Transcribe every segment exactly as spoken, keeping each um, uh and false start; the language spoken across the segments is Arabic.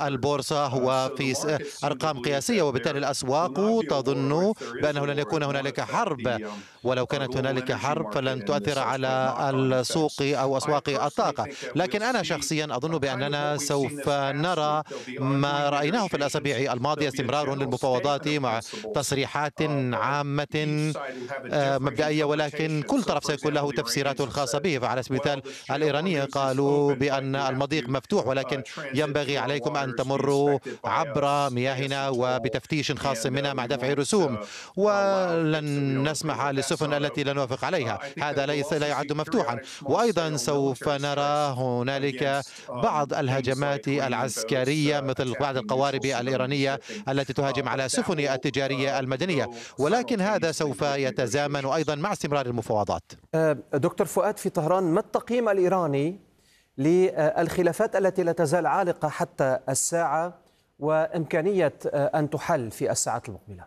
البورصة هو في أرقام قياسية، وبالتالي الأسواق تظن بأنه لن يكون هنالك حرب، ولو كانت هنالك حرب فلن تؤثر على السوق أو أسواق الطاقة. لكن أنا شخصيا أظن بأننا سوف نرى ما رأيناه في الأسابيع الماضية، استمرار للمفاوضات مع تصريحات عامة مبدئية، ولكن كل طرف سيكون له تفسيراته الخاصة به. فعلى سبيل المثال الإيرانيين قالوا بأن المضيق مفتوح، ولكن ينبغي عليكم أن تمروا عبر مياهنا وبتفتيش خاص منها مع دفع رسوم، ولن نسمح للسفن التي لا نوافق عليها. هذا ليس لا يعد مفتوحا. وأيضا سوف نرى هنالك بعض الهجمات العسكرية مثل بعض القوارب الإيرانية التي تهاجم على السفن التجارية المدنية، ولكن هذا سوف يتزامن أيضا مع استمرار المفاوضات. دكتور فؤاد، في طهران ما التقييم الإيراني للخلافات التي لا تزال عالقة حتى الساعة وإمكانية أن تحل في الساعات المقبلة؟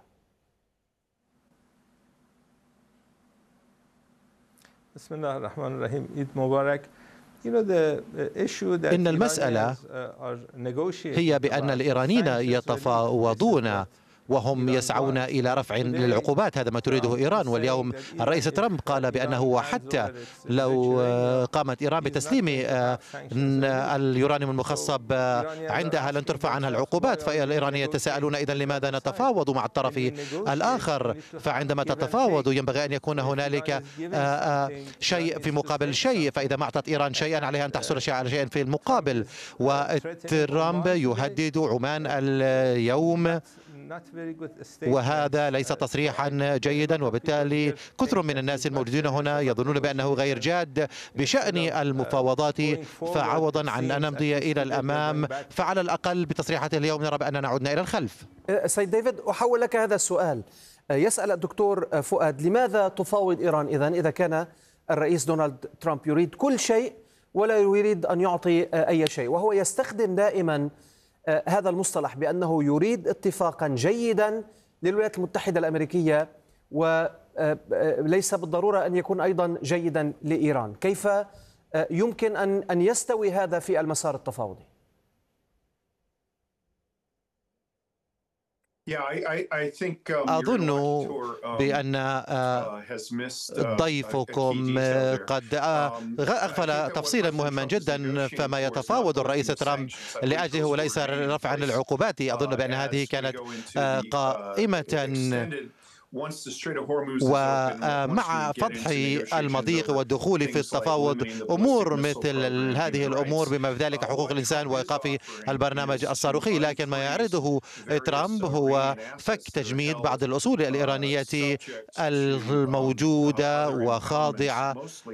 بسم الله الرحمن الرحيم. عيد مبارك. إن المسألة هي بأن الإيرانيين يتفاوضون وهم يسعون إلى رفع للعقوبات، هذا ما تريده إيران. واليوم الرئيس ترامب قال بأنه حتى لو قامت إيران بتسليم اليورانيوم المخصب عندها لن ترفع عنها العقوبات. فالإيرانيين يتساءلون إذن لماذا نتفاوض مع الطرف الآخر؟ فعندما تتفاوض ينبغي أن يكون هنالك شيء في مقابل شيء، فإذا ما أعطت إيران شيئا عليها أن تحصل على شيء في المقابل. وترامب يهدد عمان اليوم، وهذا ليس تصريحا جيدا، وبالتالي كثر من الناس الموجودين هنا يظنون بأنه غير جاد بشأن المفاوضات. فعوضا عن أن نمضي إلى الأمام فعلى الأقل بتصريحات اليوم نرى بأننا عدنا إلى الخلف. سيد ديفيد، أحول لك هذا السؤال. يسأل الدكتور فؤاد: لماذا تفاوض إيران إذن إذا كان الرئيس دونالد ترامب يريد كل شيء ولا يريد أن يعطي أي شيء، وهو يستخدم دائما هذا المصطلح بأنه يريد اتفاقا جيدا للولايات المتحدة الأمريكية وليس بالضرورة أن يكون أيضا جيدا لإيران؟ كيف يمكن أن أن يستوي هذا في المسار التفاوضي؟ أظن بأن ضيفكم قد أغفل تفصيلا مهما جدا. فما يتفاوض الرئيس ترامب لأجله ليس رفعا للعقوبات. أظن بأن هذه كانت قائمة، ومع فتح المضيق والدخول في التفاوض أمور مثل هذه الأمور بما في ذلك حقوق الإنسان وإيقاف البرنامج الصاروخي. لكن ما يعرضه ترامب هو فك تجميد بعض الأصول الإيرانية الموجودة وخاضعة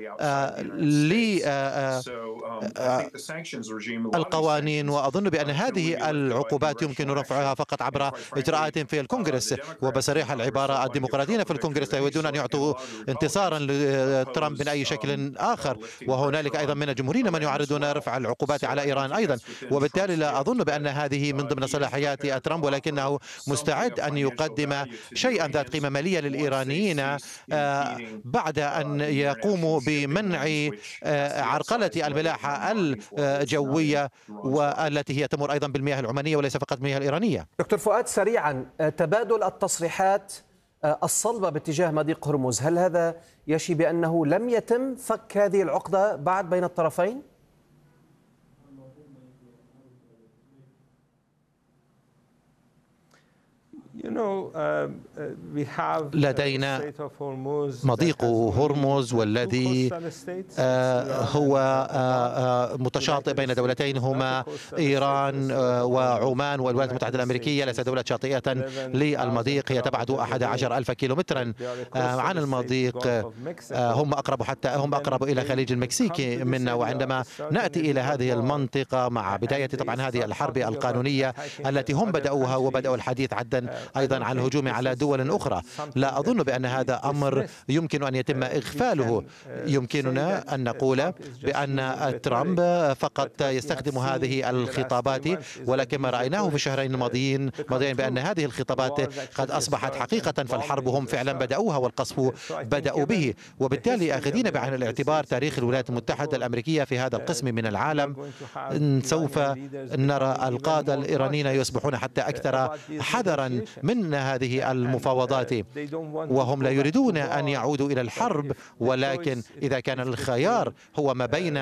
للقوانين. وأظن بأن هذه العقوبات يمكن رفعها فقط عبر إجراءات في الكونغرس. وبصريح العبارة الديمقراطيين في الكونغرس لا يريدون أن يعطوا انتصارا لترامب من أي شكل آخر، وهنالك أيضا من الجمهوريين من يعرضون رفع العقوبات على إيران أيضا. وبالتالي لا أظن بأن هذه من ضمن صلاحيات ترامب، ولكنه مستعد أن يقدم شيئا ذات قيمة مالية للإيرانيين بعد أن يقوموا بمنع عرقلة الملاحة الجوية والتي هي تمر أيضا بالمياه العمانية وليس فقط المياه الإيرانية. دكتور فؤاد، سريعا، تبادل التصريحات الصلبة باتجاه مضيق هرمز، هل هذا يشي بأنه لم يتم فك هذه العقدة بعد بين الطرفين؟ لدينا مضيق هرمز والذي هو متشاطئ بين دولتين هما إيران وعمان والولايات المتحدة الأمريكية. ليس دولة شاطئة للمضيق، هي تبعد أحد عشر ألف كيلومترا عن المضيق. هم أقرب حتى هم أقرب إلى خليج المكسيك منا. وعندما نأتي إلى هذه المنطقة مع بداية طبعا هذه الحرب القانونية التي هم بدأوها وبدأوا الحديث عدا أيضا عن الهجوم على دول أخرى. لا أظن بأن هذا أمر يمكن أن يتم إغفاله. يمكننا أن نقول بأن ترامب فقط يستخدم هذه الخطابات، ولكن ما رأيناه في الشهرين الماضيين ماضيين بأن هذه الخطابات قد أصبحت حقيقة، فالحرب هم فعلا بدأوها والقصف بدأوا به. وبالتالي أخذين بعين الاعتبار تاريخ الولايات المتحدة الأمريكية في هذا القسم من العالم، سوف نرى القادة الإيرانيين يصبحون حتى أكثر حذرا من هذه المفاوضات، وهم لا يريدون أن يعودوا إلى الحرب، ولكن إذا كان الخيار هو ما بين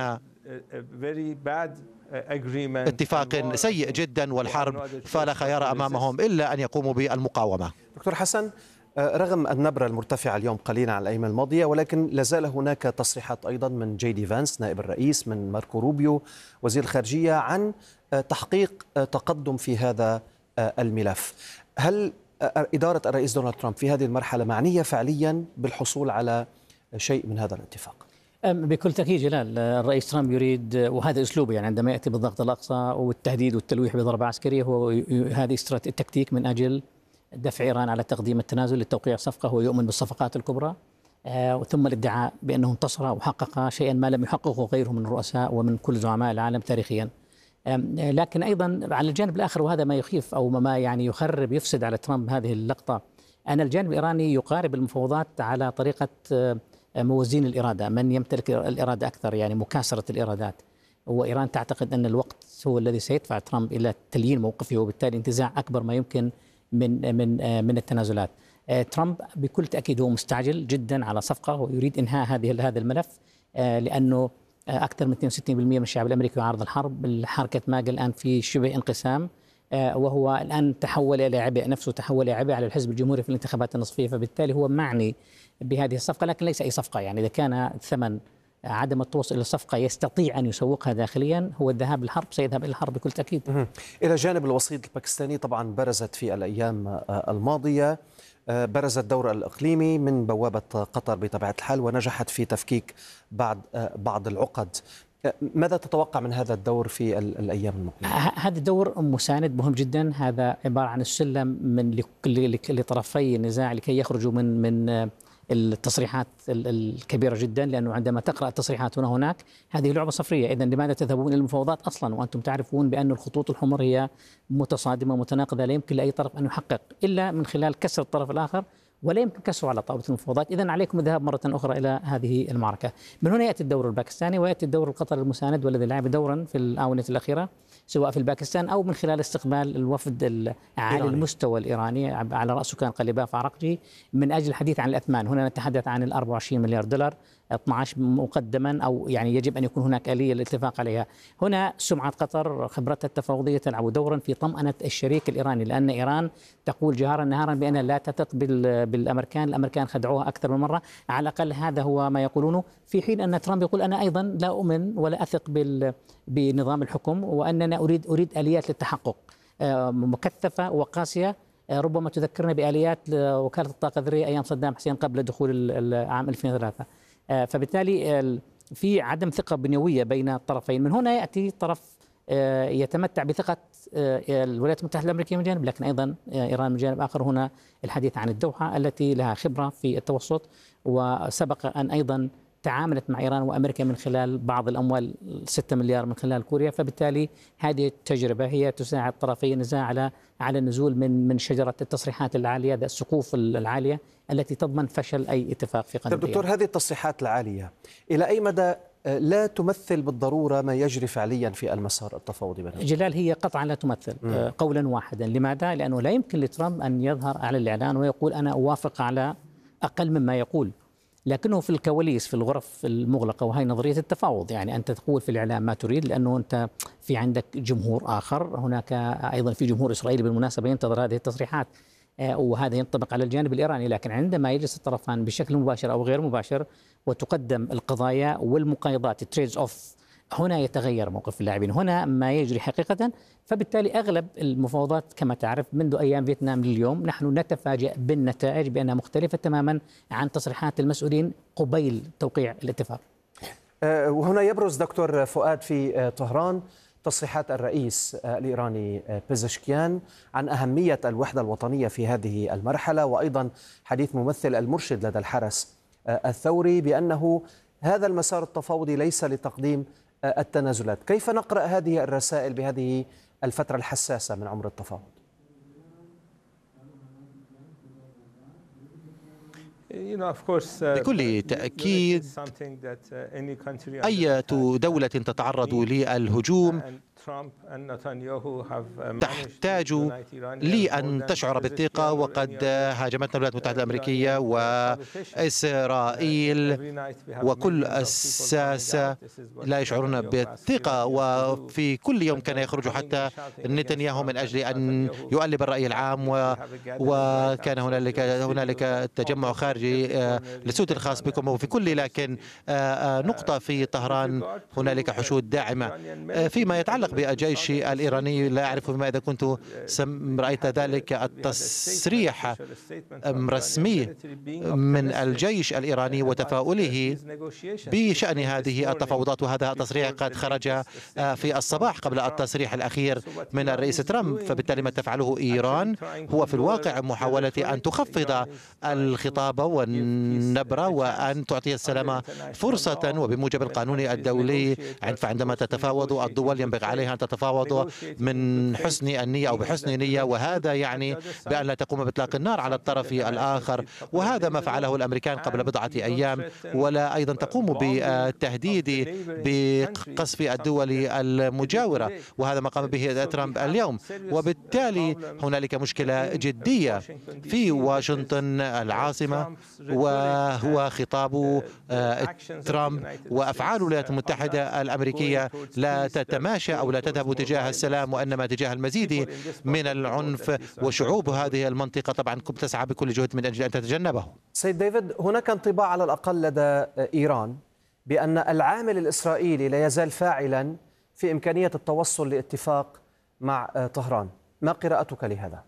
اتفاق سيء جدا والحرب، فلا خيار أمامهم إلا أن يقوموا بالمقاومة. دكتور حسن، رغم النبرة المرتفعة اليوم قليلا عن الأيام الماضية، ولكن لازال هناك تصريحات أيضا من جي دي فانس نائب الرئيس، من ماركو روبيو وزير الخارجية، عن تحقيق تقدم في هذا الملف. هل إدارة الرئيس دونالد ترامب في هذه المرحلة معنية فعليا بالحصول على شيء من هذا الاتفاق؟ بكل تأكيد جلال، الرئيس ترامب يريد، وهذا أسلوبه يعني عندما يأتي بالضغط الأقصى والتهديد والتلويح بضربة عسكرية، هو هذه استراتيجية تكتيك من أجل دفع إيران على تقديم التنازل لتوقيع صفقة. هو يؤمن بالصفقات الكبرى، ثم الادعاء بأنه انتصر وحقق شيئا ما لم يحققه غيره من الرؤساء ومن كل زعماء العالم تاريخيا. لكن أيضا على الجانب الآخر، وهذا ما يخيف أو ما يعني يخرب يفسد على ترامب هذه اللقطة، أن الجانب الإيراني يقارب المفاوضات على طريقة موازين الإرادة، من يمتلك الإرادة أكثر، يعني مكاسرة الإرادات. وإيران تعتقد أن الوقت هو الذي سيدفع ترامب إلى تليين موقفه، وبالتالي انتزاع أكبر ما يمكن من من من التنازلات. ترامب بكل تأكيد هو مستعجل جدا على صفقة، ويريد إنهاء هذه هذا الملف، لأنه أكثر من اثنين وستين بالمئة من الشعب الأمريكي يعارض الحرب. حركة ماجا الآن في شبه انقسام، وهو الآن تحول إلى عبء، نفسه تحول إلى عبء على الحزب الجمهوري في الانتخابات النصفية، فبالتالي هو معني بهذه الصفقة، لكن ليس أي صفقة. يعني إذا كان ثمن عدم التوصل إلى الصفقة يستطيع أن يسوقها داخليا هو الذهاب للحرب، سيذهب إلى الحرب بكل تأكيد. إلى جانب الوسيط الباكستاني، طبعا برزت في الأيام الماضية برز الدور الإقليمي من بوابة قطر بطبيعة الحال، ونجحت في تفكيك بعض بعض العقد. ماذا تتوقع من هذا الدور في الأيام المقبلة؟ هذا الدور مساند مهم جدا، هذا عبارة عن السلم من لطرفي النزاع لكي يخرجوا من من التصريحات الكبيرة جدا، لأنه عندما تقرأ التصريحات هنا هناك هذه لعبة صفرية. إذن لماذا تذهبون إلى المفاوضات أصلا وأنتم تعرفون بأن الخطوط الحمر هي متصادمة متناقضة، لا يمكن لأي طرف أن يحقق إلا من خلال كسر الطرف الآخر، ولا يمكن كسره على طاولة المفاوضات. إذن عليكم الذهاب مرة أخرى إلى هذه المعركة. من هنا يأتي الدور الباكستاني، ويأتي الدور القطري المساند، والذي لعب دورا في الآونة الأخيرة سواء في الباكستان أو من خلال استقبال الوفد العالي المستوى الإيراني على رأسه كان قليباف عراقجي من أجل الحديث عن الأثمان. هنا نتحدث عن ال أربعة وعشرين مليار دولار، اثني عشر مقدما، أو يعني يجب أن يكون هناك آلية للاتفاق عليها. هنا سمعة قطر، خبرتها التفاوضية تلعب دورا في طمأنة الشريك الإيراني، لأن إيران تقول جهارا نهارا بأن لا تثق بالأمريكان، الأمريكان خدعوها أكثر من مرة، على الأقل هذا هو ما يقولونه، في حين أن ترامب يقول أنا أيضا لا أؤمن ولا أثق بنظام الحكم، وأننا أريد أريد آليات للتحقق مكثفة وقاسية، ربما تذكرنا بآليات وكالة الطاقة الذرية أيام صدام حسين قبل دخول العام ألفين وثلاثة. فبالتالي في عدم ثقة بنيوية بين الطرفين. من هنا يأتي طرف يتمتع بثقة الولايات المتحدة الأمريكية من جانب، لكن أيضا إيران من جانب آخر. هنا الحديث عن الدوحة التي لها خبرة في التوسط، وسبق أن أيضا تعاملت مع إيران وأمريكا من خلال بعض الأموال ستة مليار من خلال كوريا. فبالتالي هذه التجربة هي تساعد طرفي النزاع على على النزول من من شجرة التصريحات العالية، السقوف العالية التي تضمن فشل أي اتفاق في قضية. دكتور، هذه التصريحات العالية إلى أي مدى لا تمثل بالضرورة ما يجري فعليا في المسار التفاوضي بينهم؟ جلال، هي قطعا لا تمثل م. قولا واحدا. لماذا؟ لأنه لا يمكن لترامب أن يظهر على الإعلان ويقول أنا أوافق على أقل مما يقول، لكنه في الكواليس في الغرف المغلقة، وهي نظرية التفاوض. يعني أنت تقول في الإعلام ما تريد، لأنه أنت في عندك جمهور آخر، هناك أيضا في جمهور إسرائيلي بالمناسبة ينتظر هذه التصريحات، وهذا ينطبق على الجانب الإيراني. لكن عندما يجلس الطرفان بشكل مباشر أو غير مباشر وتقدم القضايا والمقايضات التريدز أوف، هنا يتغير موقف اللاعبين، هنا ما يجري حقيقة. فبالتالي أغلب المفاوضات كما تعرف منذ أيام فيتنام لليوم نحن نتفاجأ بالنتائج بأنها مختلفة تماما عن تصريحات المسؤولين قبيل توقيع الاتفاق. وهنا يبرز دكتور فؤاد في طهران تصريحات الرئيس الإيراني بيزشكيان عن أهمية الوحدة الوطنية في هذه المرحلة، وأيضا حديث ممثل المرشد لدى الحرس الثوري بأنه هذا المسار التفاوضي ليس لتقديم التنازلات. كيف نقرأ هذه الرسائل بهذه الفترة الحساسة من عمر التفاوض؟ بكل تأكيد أي دولة تتعرض للهجوم تحتاج لأن تشعر بالثقة، وقد هاجمتنا الولايات المتحدة الأمريكية وإسرائيل وكل الساسة لا يشعرون بالثقة، وفي كل يوم كان يخرج حتى نتنياهو من أجل أن يؤلب الرأي العام، وكان هنالك هنالك تجمع خارجي للسود الخاص بكم وفي كل، لكن نقطة في طهران هنالك حشود داعمة. فيما يتعلق بالجيش الإيراني لا أعرف بما إذا كنت رأيت ذلك التصريح رسمي من الجيش الإيراني وتفاؤله بشأن هذه التفاوضات، وهذا التصريح قد خرج في الصباح قبل التصريح الأخير من الرئيس ترامب. فبالتالي ما تفعله إيران هو في الواقع محاولة أن تخفض الخطاب والنبرة وأن تعطي السلام فرصة، وبموجب القانون الدولي فعندما تتفاوض الدول ينبغي عليها أن تتفاوض من حسن النية أو بحسن نية، وهذا يعني بأن لا تقوم بإطلاق النار على الطرف الآخر، وهذا ما فعله الأمريكان قبل بضعة أيام، ولا أيضا تقوم بالتهديد بقصف الدول المجاورة، وهذا ما قام به ترامب اليوم. وبالتالي هنالك مشكلة جدية في واشنطن العاصمة، وهو خطاب ترامب وأفعال الولايات المتحدة الأمريكية لا تتماشى أو لا تذهب تجاه السلام، وإنما تجاه المزيد من العنف، وشعوب هذه المنطقة طبعا تسعى بكل جهد من أجل أن تتجنبه. سيد ديفيد، هناك انطباع على الأقل لدى إيران بأن العامل الإسرائيلي لا يزال فاعلا في إمكانية التوصل لاتفاق مع طهران، ما قراءتك لهذا؟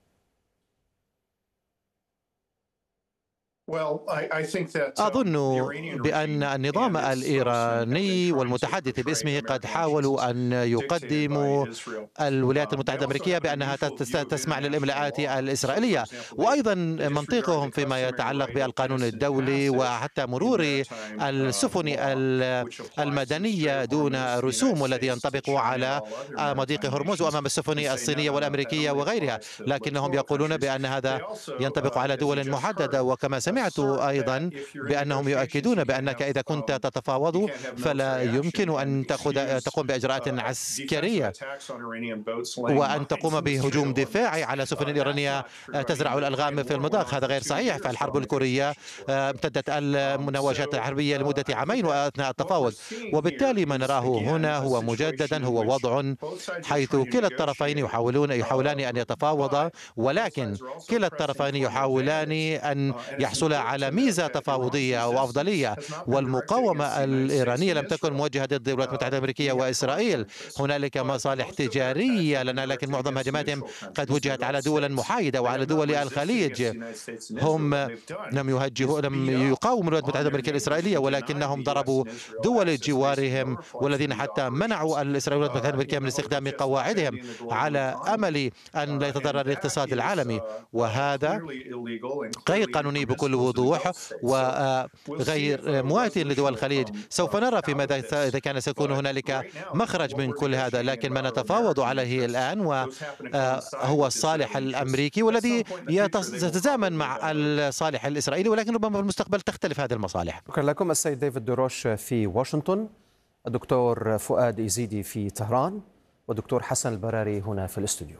أظن بأن النظام الإيراني والمتحدث باسمه قد حاولوا أن يقدموا الولايات المتحدة الأمريكية بأنها تسمع للإملاءات الإسرائيلية، وأيضا منطقهم فيما يتعلق بالقانون الدولي وحتى مرور السفن المدنية دون رسوم والذي ينطبق على مضيق هرمز وأمام السفن الصينية والأمريكية وغيرها، لكنهم يقولون بأن هذا ينطبق على دول محددة. وكما سمعت أيضا بأنهم يؤكدون بأنك إذا كنت تتفاوض فلا يمكن أن تأخذ تقوم بإجراءات عسكرية وأن تقوم بهجوم دفاعي على سفن إيرانية تزرع الألغام في المضاق. هذا غير صحيح، فالحرب الكورية امتدت المناوشات الحربية لمدة عامين وأثناء التفاوض، وبالتالي ما نراه هنا هو مجددا هو وضع حيث كلا الطرفين يحاولون يحاولان أن يتفاوضا، ولكن كلا الطرفين يحاولان أن يحصل على ميزة تفاوضية أو أفضلية، والمقاومة الإيرانية لم تكن موجهة ضد الولايات المتحدة الأمريكية وإسرائيل. هنالك مصالح تجارية لنا، لكن معظم هجماتهم قد وجهت على دول محايدة وعلى دول الخليج. هم لم يوجهوا لم يقاوموا الولايات المتحدة الأمريكية الإسرائيلية، ولكنهم ضربوا دول جوارهم والذين حتى منعوا الإسرائيليين والولايات المتحدة الأمريكية من استخدام قواعدهم على أمل أن لا يتضرر الاقتصاد العالمي، وهذا غير قانوني بكل وضوح وغير مواتي لدول الخليج. سوف نرى في ماذا إذا كان سيكون هنالك مخرج من كل هذا، لكن ما نتفاوض عليه الآن وهو الصالح الأمريكي والذي يتزامن مع الصالح الإسرائيلي، ولكن ربما في المستقبل تختلف هذه المصالح. شكرا لكم السيد ديفيد دروش في واشنطن، الدكتور فؤاد إيزيدي في طهران، والدكتور حسن البراري هنا في الاستوديو.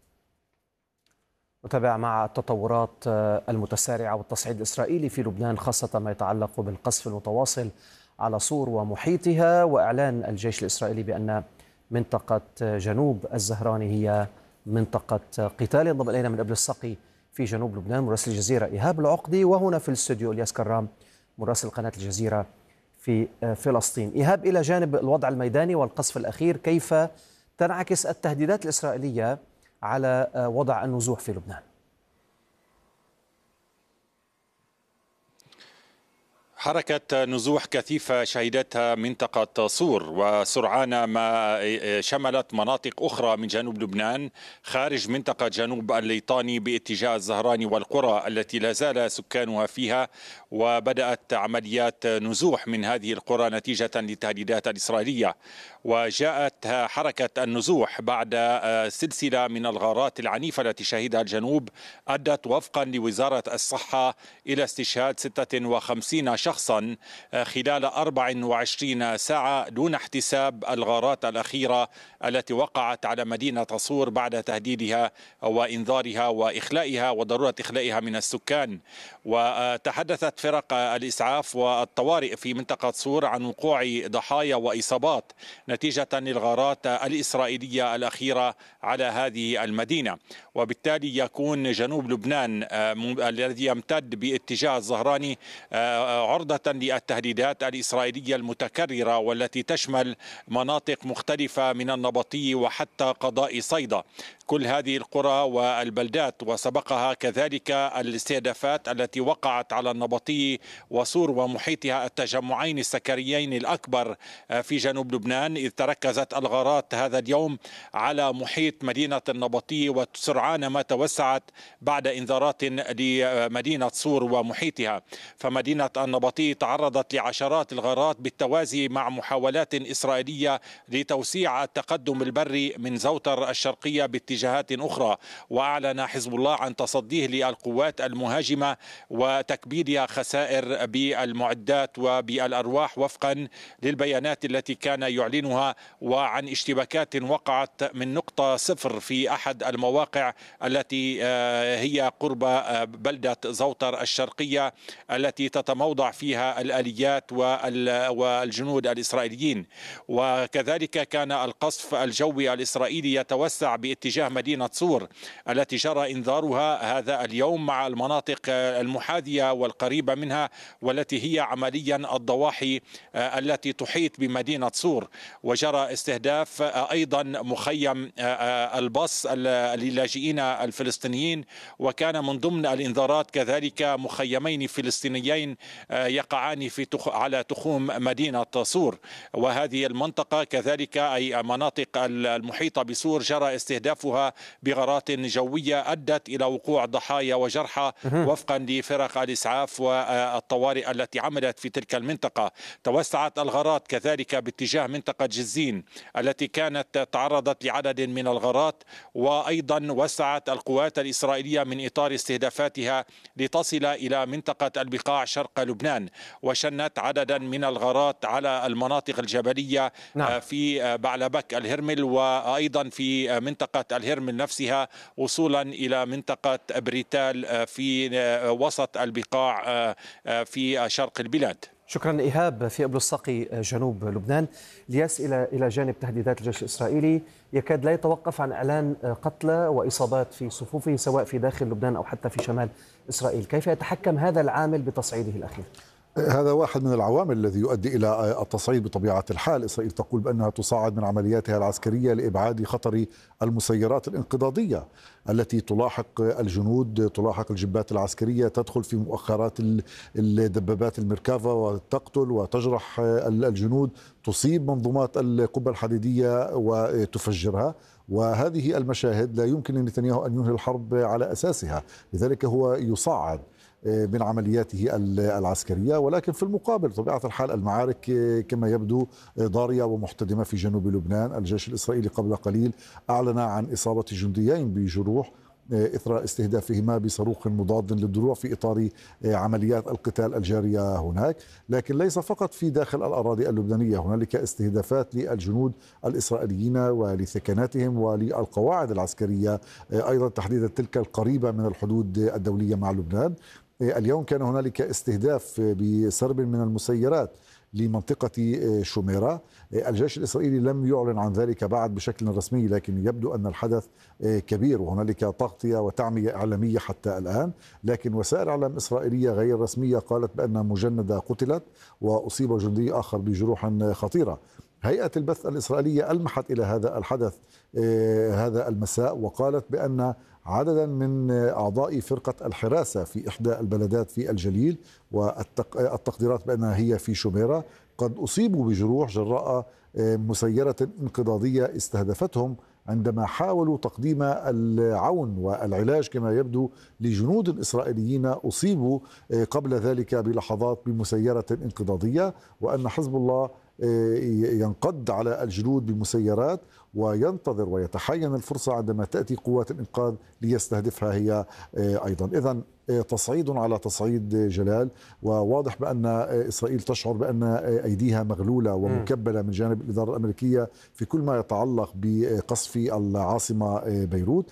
نتابع مع التطورات المتسارعة والتصعيد الإسرائيلي في لبنان، خاصة ما يتعلق بالقصف المتواصل على صور ومحيطها، وإعلان الجيش الإسرائيلي بأن منطقة جنوب الزهراني هي منطقة قتال. ينضم إلينا من أبل السقي في جنوب لبنان مراسل الجزيرة إيهاب العقدي، وهنا في الاستوديو إلياس كرام مراسل قناة الجزيرة في فلسطين. إيهاب، إلى جانب الوضع الميداني والقصف الأخير، كيف تنعكس التهديدات الإسرائيلية على وضع النزوح في لبنان؟ حركة نزوح كثيفة شهدتها منطقة صور، وسرعان ما شملت مناطق أخرى من جنوب لبنان خارج منطقة جنوب الليطاني باتجاه الزهراني والقرى التي لا زال سكانها فيها، وبدأت عمليات نزوح من هذه القرى نتيجة للتهديدات الإسرائيلية. وجاءت حركة النزوح بعد سلسلة من الغارات العنيفة التي شهدها الجنوب أدت وفقا لوزارة الصحة إلى استشهاد ستة وخمسين شخصا خلال أربع وعشرين ساعة دون احتساب الغارات الأخيرة التي وقعت على مدينة صور بعد تهديدها وإنذارها وإخلائها وضرورة إخلائها من السكان. وتحدثت فرق الإسعاف والطوارئ في منطقة صور عن وقوع ضحايا وإصابات نتيجة للغارات الإسرائيلية الأخيرة على هذه المدينة. وبالتالي يكون جنوب لبنان الذي يمتد باتجاه الزهراني عرضة للتهديدات الإسرائيلية المتكررة والتي تشمل مناطق مختلفة من النبطي وحتى قضاء صيدا. كل هذه القرى والبلدات وسبقها كذلك الاستهدافات التي وقعت على النبطي وصور ومحيطها التجمعين السكريين الأكبر في جنوب لبنان، إذ تركزت الغارات هذا اليوم على محيط مدينة النبطي وسرعان ما توسعت بعد إنذارات لمدينة صور ومحيطها. فمدينة النبطي تعرضت لعشرات الغارات بالتوازي مع محاولات إسرائيلية لتوسيع التقدم البري من زوتر الشرقية باتجاهات أخرى. وأعلن حزب الله عن تصديه للقوات المهاجمة وتكبيدها خسائر بالمعدات وبالأرواح وفقا للبيانات التي كان يعلنها، وعن اشتباكات وقعت من نقطة صفر في أحد المواقع التي هي قرب بلدة زوتر الشرقية التي تتموضع فيها الآليات والجنود الإسرائيليين. وكذلك كان القصف الجوي الإسرائيلي يتوسع باتجاه مدينة صور التي جرى إنذارها هذا اليوم مع المناطق المحاذية والقريبة منها، والتي هي عمليا الضواحي التي تحيط بمدينة صور. وجرى استهداف أيضا مخيم البص للاجئين الفلسطينيين، وكان من ضمن الإنذارات كذلك مخيمين فلسطينيين يقعان في تخ... على تخوم مدينة صور. وهذه المنطقة كذلك أي مناطق المحيطة بصور جرى استهدافها بغارات جوية أدت إلى وقوع ضحايا وجرحى وفقا لفرق الإسعاف والطوارئ التي عملت في تلك المنطقة. توسعت الغارات كذلك باتجاه منطقة جزين التي كانت تعرضت لعدد من الغارات، وأيضا وسعت القوات الإسرائيلية من إطار استهدافاتها لتصل إلى منطقة البقاع شرق لبنان، وشنت عددا من الغارات على المناطق الجبلية نعم. في بعلبك الهرمل وأيضا في منطقة الهرمل نفسها وصولا إلى منطقة بريتال في وسط البقاع في شرق البلاد. شكرا. إيهاب في أبلسقي جنوب لبنان. الياس إلى إلى جانب تهديدات الجيش الإسرائيلي يكاد لا يتوقف عن إعلان قتلى وإصابات في صفوفه سواء في داخل لبنان أو حتى في شمال إسرائيل. كيف يتحكم هذا العامل بتصعيده الأخير؟ هذا واحد من العوامل الذي يؤدي إلى التصعيد بطبيعة الحال. إسرائيل تقول بأنها تصعد من عملياتها العسكرية لإبعاد خطر المسيرات الانقضاضية التي تلاحق الجنود، تلاحق الجبات العسكرية، تدخل في مؤخرات الدبابات المركافة وتقتل وتجرح الجنود، تصيب منظومات القبة الحديدية وتفجرها. وهذه المشاهد لا يمكن لنتنياهو أن ينهي الحرب على أساسها، لذلك هو يصعد من عملياته العسكرية. ولكن في المقابل طبيعة الحال المعارك كما يبدو ضارية ومحتدمة في جنوب لبنان. الجيش الإسرائيلي قبل قليل أعلن عن إصابة جنديين بجروح إثر استهدافهما بصاروخ مضاد للدروع في إطار عمليات القتال الجارية هناك. لكن ليس فقط في داخل الأراضي اللبنانية، هنالك استهدافات للجنود الإسرائيليين ولثكناتهم وللقواعد العسكرية أيضا، تحديدا تلك القريبة من الحدود الدولية مع لبنان. اليوم كان هنالك استهداف بسرب من المسيرات لمنطقة شوميرة. الجيش الإسرائيلي لم يعلن عن ذلك بعد بشكل رسمي، لكن يبدو أن الحدث كبير وهنالك تغطية وتعمية إعلامية حتى الآن. لكن وسائل إعلام إسرائيلية غير رسمية قالت بأن مجندة قتلت وأصيب جندي آخر بجروح خطيرة. هيئة البث الإسرائيلية ألمحت إلى هذا الحدث هذا المساء، وقالت بأن عددا من أعضاء فرقة الحراسة في إحدى البلدات في الجليل، والتقديرات بأنها هي في شميرة، قد أصيبوا بجروح جراء مسيرة انقضاضية استهدفتهم عندما حاولوا تقديم العون والعلاج كما يبدو لجنود إسرائيليين أصيبوا قبل ذلك بلحظات بمسيرة انقضاضية، وأن حزب الله ينقض على الجنود بمسيرات وينتظر ويتحين الفرصة عندما تأتي قوات الإنقاذ ليستهدفها هي أيضا. إذن تصعيد على تصعيد جلال، وواضح بأن إسرائيل تشعر بأن أيديها مغلولة ومكبلة من جانب الإدارة الأمريكية في كل ما يتعلق بقصف العاصمة بيروت.